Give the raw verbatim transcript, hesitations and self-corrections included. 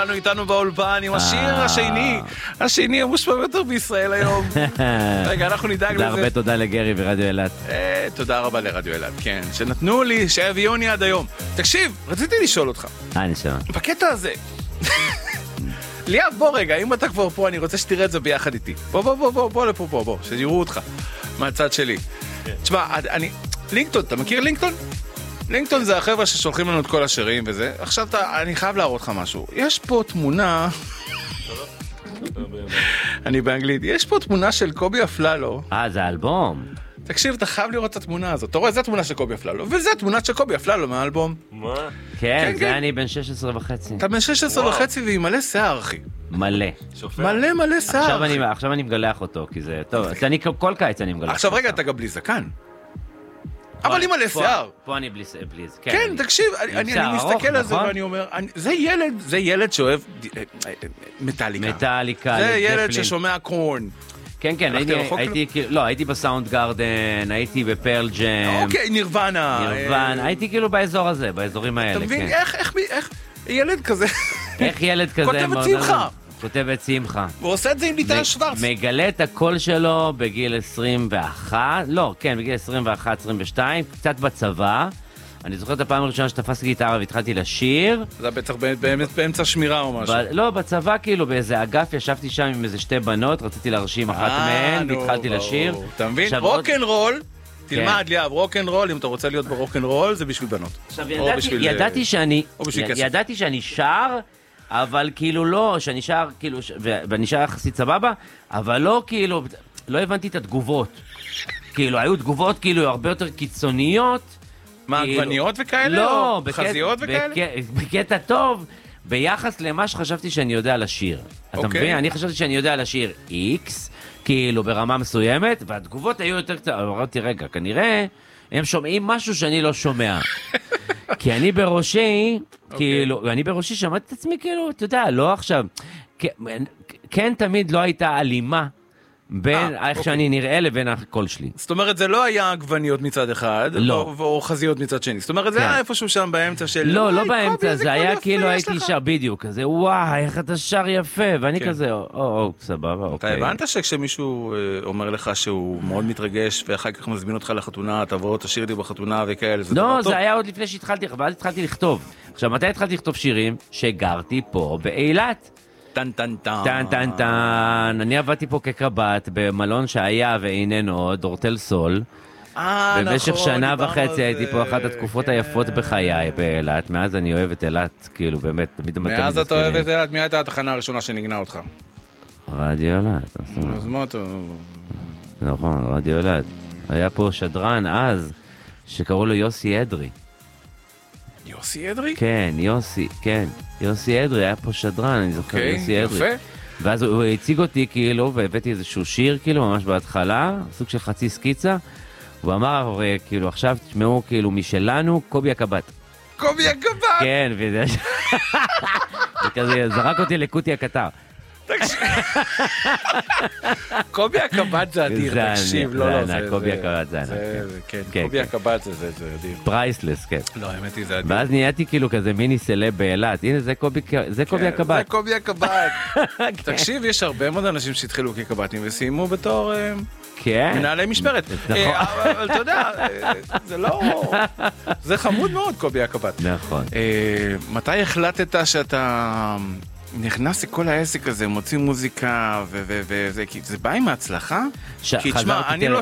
איתנו באולפן עם השיר השני, השני המושפע יותר בישראל היום. רגע, אנחנו נדאג לזה. הרבה תודה לגרי ורדיו אילת. תודה רבה לרדיו אילת, כן, שנתנו לי, שהביאו לי עד היום. תקשיב, רציתי לשאול אותך. אה, נשמע. בקטע הזה. ליאב, בוא רגע, אם אתה כבר פה, אני רוצה שתראה את זה ביחד איתי. בוא, בוא, בוא, בוא, בוא לפה, בוא, בוא, שיראו אותך מהצד שלי. תשמע, אני... לינקטון, אתה מכיר לינקטון? לינקטון זה החבר'ה ששולחים לנו את כל השירים וזה. עכשיו אתה, אני חייב להראות לך משהו. יש פה תמונה... אני באנגלית. יש פה תמונה של קובי אפללו. אה, זה האלבום. תקשיב, אתה חייב לראות את התמונה הזאת. אתה רואה, זו התמונה של קובי אפללו. וזו התמונה של קובי אפללו מהאלבום. מה? כן, זה אני בן שש עשרה וחצי. אתה בן שש עשרה וחצי והיא מלא שיער, אחי. מלא. מלא מלא שיער. עכשיו אני מגלח אותו, כי זה... טוב, כל קיץ אני מגלח אותו. עכשיו רגע, אתה גם בלי זקן. אבל עם מלא שיער. פה אני בלי שיער. כן, תקשיב, אני מסתכל על זה ואני אומר, זה ילד, זה ילד שאוהב מטאליקה. מטאליקה. זה ילד ששומע קורן. כן, כן, הייתי, לא, הייתי בסאונד גארדן, הייתי בפרל ג'ם. אוקיי, נירוונה. נירוונה, הייתי כאילו באזור הזה, באזורים האלה. אתה מבין, איך, איך, איך, ילד כזה. איך ילד כזה. כותב את שמחה. כותב את שמחה. הוא עושה את זה עם ליטל שוורץ. מגלה את הקול שלו בגיל עשרים ואחת, לא, כן, בגיל עשרים ואחת עשרים ושתיים, קצת בצבא. אני זוכר את הפעם הראשונה שתפסתי גיטרה והתחלתי לשיר. זה בטח באמת באמצע שמירה או משהו. לא, בצבא כאילו, באיזה אגף ישבתי שם עם איזה שתי בנות, רציתי להרשים אחת מהן, והתחלתי לשיר. אתה מבין? רוק'נ'רול, תלמד ליאב, רוק'נ'רול, אם אתה רוצה להיות ברוק'נ'רול, זה בשביל בנות. עכשיו, ידעתי שאני שר, אבל כאילו לא, שאני שר, כאילו, ואני שר יחסית סבבה, אבל לא כאילו, לא הבנתי את התגובות. כאילו, היו תגובות כאילו הרבה יותר קיצוניות. מה, עגבניות וכאלה? לא, חזיות וכאלה? בקטע טוב, ביחס למה שחשבתי שאני יודע לשיר. אתה מבין? אני חשבתי שאני יודע לשיר X, כאילו ברמה מסוימת, והתגובות היו יותר קצת, אמרתי, רגע, כנראה הם שומעים משהו שאני לא שומע. כי אני בראשי, כאילו, אני בראשי שמעתי את עצמי, כאילו, אתה יודע, לא עכשיו, כן תמיד לא הייתה אלימה, בין איך שאני נראה לבין הקול שלי. זאת אומרת, זה לא היה עגבניות מצד אחד, או חזיות מצד שני. זאת אומרת, זה היה איפשהו שם באמצע של... לא, לא באמצע, זה היה כאילו הייתי שר בדיוק, כזה, וואי, איך אתה שר יפה, ואני כזה, או, או, סבבה, אוקיי. אתה הבנת שכשמישהו אומר לך שהוא מאוד מתרגש, ואחר כך מזמין אותך לחתונה, תבוא, תשאיר לי בחתונה וכאלה, זה דבר טוב? לא, זה היה עוד לפני שהתחלתי, ואז התחלתי לכתוב. עכשיו, מתי התחלתי לכתוב שירים? שגרתי פה באילת. טן טן טן. טן טן טן. אני עבדתי פה כקב"ט במלון שהיה ואיננו עוד, דורטל סול. אה, נכון. במשך שנה וחצי הייתי פה אחת התקופות היפות בחיי באילת. מאז אני אוהב את אילת, כאילו באמת. מאז אתה אוהב את אילת, מי הייתה התחנה הראשונה שנגנה אותך? רדיו אילת. אז מה אתה... נכון, רדיו אילת. היה פה שדרן אז, שקראו לו יוסי אדרי. יוסי אדרי? כן, יוסי, כן. יוסי אדרי, היה פה שדרן, אני זוכר, okay, יוסי אדרי. יפה. ואז הוא הציג אותי כאילו, והבאתי איזשהו שיר כאילו, ממש בהתחלה, סוג של חצי סקיצה, הוא אמר, כאילו, עכשיו תשמעו כאילו משלנו, קובי הקב"ט. קובי הקב"ט? כן, וזה... וכזה, זרק אותי לקוטי הקטר. קובי הקב"ט זה אדיר, תקשיב, לא, לא, זה... קובי הקב"ט זה ענק. כן, קובי הקב"ט זה אדיר. פרייסלס, כן. לא, האמת היא זה אדיר. ואז נהייתי כאילו כזה מיני סלב באילת, הנה זה קובי הקב"ט. זה קובי הקב"ט. תקשיב, יש הרבה מאוד אנשים שהתחילו כקב"טים וסיימו בתור... מנהלי משמרת. אבל אתה יודע, זה לא... זה חמוד מאוד, קובי הקב"ט. נכון. מתי החלטת שאתה... נכנס לכל העסק הזה, מוציא מוזיקה, וזה בא עם ההצלחה? כי תשמע, אני לא